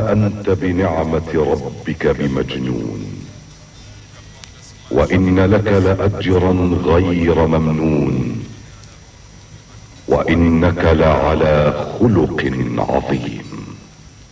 وما انت بنعمة ربك بمجنون، وان لك لاجرا غير ممنون، وانك لعلى خلق عظيم.